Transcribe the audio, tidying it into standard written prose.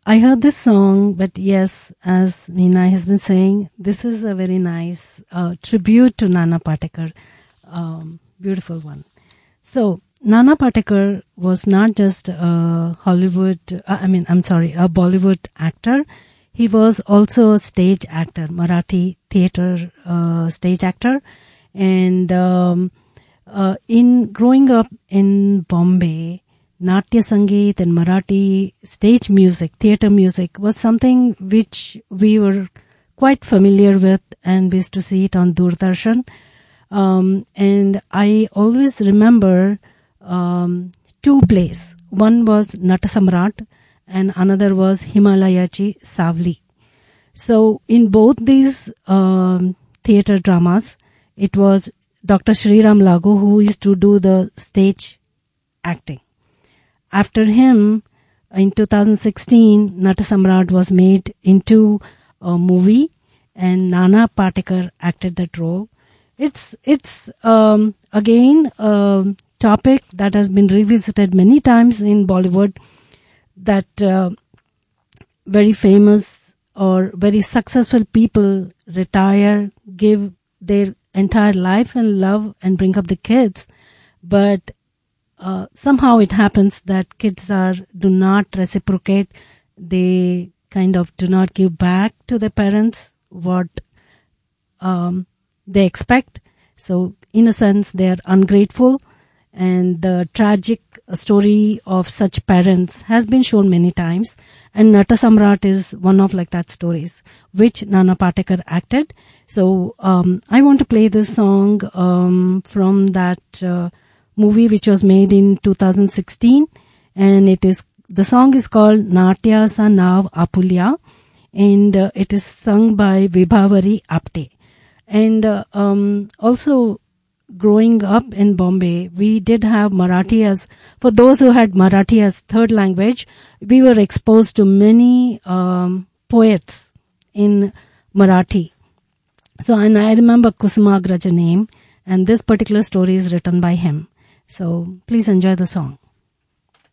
I heard this song, but yes, as Meena has been saying, this is a very nice tribute to Nana Patekar. Beautiful one. So, Nana Patekar was not just a Bollywood actor. He was also a stage actor, Marathi theatre stage actor. And in growing up in Bombay, Natya Sangeet and Marathi stage music, theatre music was something which we were quite familiar with, and we used to see it on Doordarshan. And I always remember two plays. One was Natasamrat and another was Himalayachi Savli. So in both these theatre dramas, it was Dr. Sriram Lagu who used to do the stage acting. After him, in 2016, Natasamrat was made into a movie, and Nana Patekar acted that role. It's again a topic that has been revisited many times in Bollywood, that very famous or very successful people retire, give their entire life and love and bring up the kids, but somehow it happens that kids do not reciprocate. They kind of do not give back to their parents what they expect. So in a sense, they are ungrateful, and the tragic story of such parents has been shown many times. And Natasamrat is one of like that stories, which Nana Patekar acted. So I want to play this song from that movie which was made in 2016, and the song is called Natya Sa Nav Apulya, and it is sung by Vibhavari Apte. And also growing up in Bombay, we did have Marathi as, for those who had Marathi as third language, we were exposed to many poets in Marathi. So, and I remember Kusumagraja name, and this particular story is written by him. So please enjoy the song.